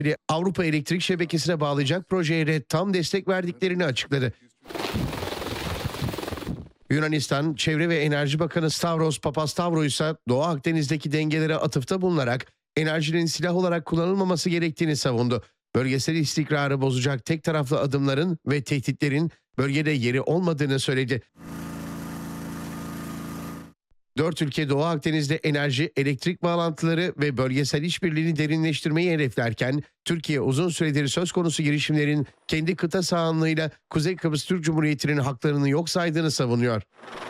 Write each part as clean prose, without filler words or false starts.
Avrupa elektrik şebekesine bağlayacak projeye de tam destek verdiklerini açıkladı. Yunanistan Çevre ve Enerji Bakanı Stavros Papastavro ise Doğu Akdeniz'deki dengelere atıfta bulunarak enerjinin silah olarak kullanılmaması gerektiğini savundu. Bölgesel istikrarı bozacak tek taraflı adımların ve tehditlerin bölgede yeri olmadığını söyledi. 4 ülke Doğu Akdeniz'de enerji, elektrik bağlantıları ve bölgesel işbirliğini derinleştirmeyi hedeflerken Türkiye uzun süredir söz konusu girişimlerin kendi kıta sahanlığıyla Kuzey Kıbrıs Türk Cumhuriyeti'nin haklarını yok saydığını savunuyor.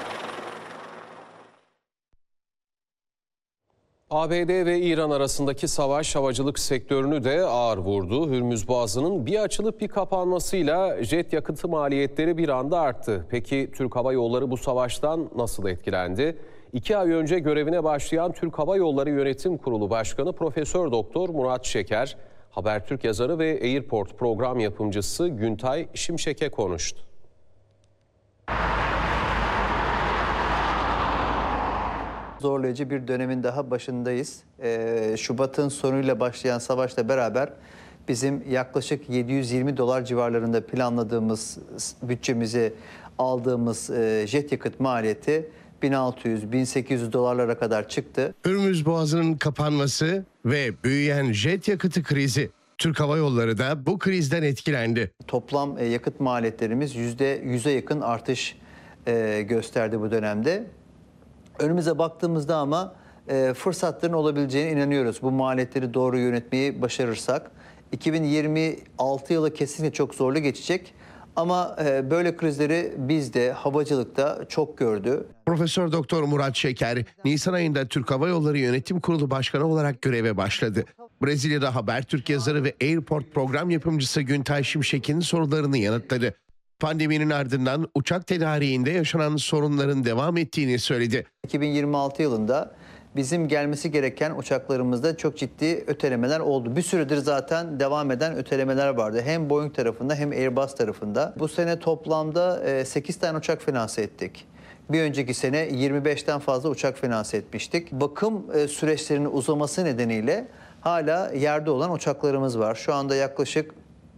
ABD ve İran arasındaki savaş havacılık sektörünü de ağır vurdu. Hürmüz Boğazı'nın bir açılıp bir kapanmasıyla jet yakıtı maliyetleri bir anda arttı. Peki Türk Hava Yolları bu savaştan nasıl etkilendi? 2 ay önce görevine başlayan Türk Hava Yolları Yönetim Kurulu Başkanı Profesör Doktor Murat Şeker, Habertürk yazarı ve Airport program yapımcısı Güntay Şimşek'e konuştu. Zorlayıcı bir dönemin daha başındayız. Şubat'ın sonuyla başlayan savaşla beraber bizim yaklaşık $720 civarlarında planladığımız bütçemize aldığımız jet yakıt maliyeti 1600-1800 dolarlara kadar çıktı. Hürmüz Boğazı'nın kapanması ve büyüyen jet yakıtı krizi. Türk Hava Yolları da bu krizden etkilendi. Toplam yakıt maliyetlerimiz %100'e yakın artış gösterdi bu dönemde. Önümüze baktığımızda ama fırsatların olabileceğine inanıyoruz. Bu maliyetleri doğru yönetmeyi başarırsak. 2026 yılı kesinlikle çok zorlu geçecek. Ama böyle krizleri biz de havacılıkta çok gördü. Profesör Doktor Murat Şeker, Nisan ayında Türk Hava Yolları Yönetim Kurulu Başkanı olarak göreve başladı. Brezilya'da Habertürk yazarı ve Airport program yapımcısı Güntay Şimşek'in sorularını yanıtladı. Pandeminin ardından uçak tedariğinde yaşanan sorunların devam ettiğini söyledi. 2026 yılında bizim gelmesi gereken uçaklarımızda çok ciddi ötelemeler oldu. Bir süredir zaten devam eden ötelemeler vardı. Hem Boeing tarafında hem Airbus tarafında. Bu sene toplamda 8 tane uçak finanse ettik. Bir önceki sene 25'ten fazla uçak finanse etmiştik. Bakım süreçlerinin uzaması nedeniyle hala yerde olan uçaklarımız var. Şu anda yaklaşık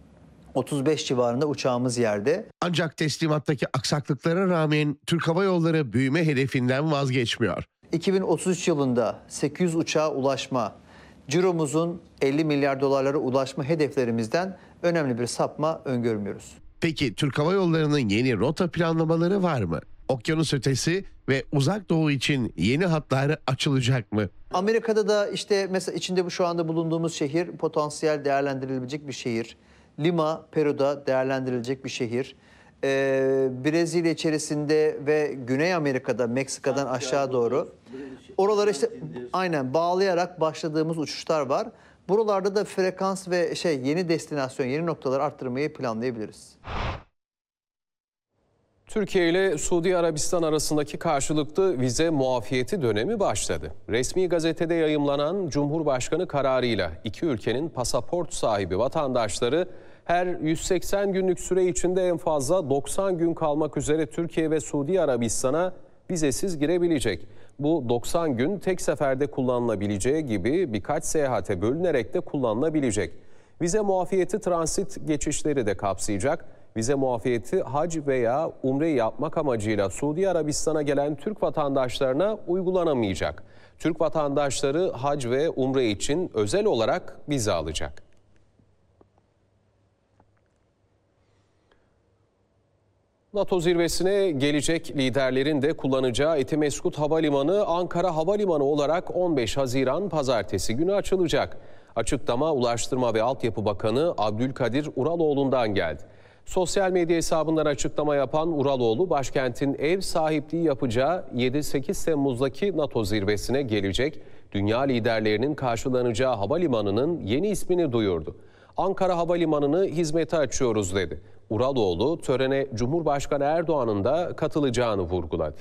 35 civarında uçağımız yerde. Ancak teslimattaki aksaklıklara rağmen Türk Hava Yolları büyüme hedefinden vazgeçmiyor. 2033 yılında 800 uçağa ulaşma, ciromuzun 50 milyar dolarlara ulaşma hedeflerimizden önemli bir sapma öngörmüyoruz. Peki Türk Hava Yolları'nın yeni rota planlamaları var mı? Okyanus ötesi ve uzak doğu için yeni hatlar açılacak mı? Amerika'da da işte mesela içinde şu anda bulunduğumuz şehir potansiyel değerlendirilebilecek bir şehir. Lima, Peru'da değerlendirilecek bir şehir. Brezilya içerisinde ve Güney Amerika'da, Meksika'dan aşağı doğru. Oralara işte aynen bağlayarak başladığımız uçuşlar var. Buralarda da frekans ve yeni destinasyon, yeni noktalar arttırmayı planlayabiliriz. Türkiye ile Suudi Arabistan arasındaki karşılıklı vize muafiyeti dönemi başladı. Resmi gazetede yayımlanan Cumhurbaşkanı kararıyla iki ülkenin pasaport sahibi vatandaşları her 180 günlük süre içinde en fazla 90 gün kalmak üzere Türkiye ve Suudi Arabistan'a vizesiz girebilecek. Bu 90 gün tek seferde kullanılabileceği gibi birkaç seyahate bölünerek de kullanılabilecek. Vize muafiyeti transit geçişleri de kapsayacak. Vize muafiyeti hac veya umre yapmak amacıyla Suudi Arabistan'a gelen Türk vatandaşlarına uygulanamayacak. Türk vatandaşları hac ve umre için özel olarak vize alacak. NATO zirvesine gelecek liderlerin de kullanacağı Etimesgut Havalimanı Ankara Havalimanı olarak 15 Haziran Pazartesi günü açılacak. Açıklama Ulaştırma ve Altyapı Bakanı Abdülkadir Uraloğlu'ndan geldi. Sosyal medya hesabından açıklama yapan Uraloğlu, başkentin ev sahipliği yapacağı 7-8 Temmuz'daki NATO zirvesine gelecek dünya liderlerinin karşılanacağı havalimanının yeni ismini duyurdu. Ankara Havalimanı'nı hizmete açıyoruz dedi. Uraloğlu törene Cumhurbaşkanı Erdoğan'ın da katılacağını vurguladı.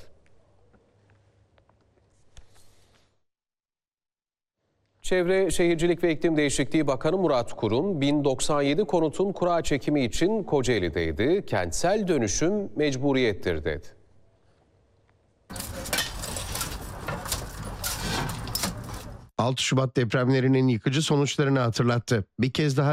Çevre, Şehircilik ve İklim Değişikliği Bakanı Murat Kurum, 1097 konutun kura çekimi için Kocaeli'deydi. Kentsel dönüşüm mecburiyettir dedi. 6 Şubat depremlerinin yıkıcı sonuçlarını hatırlattı. Bir kez daha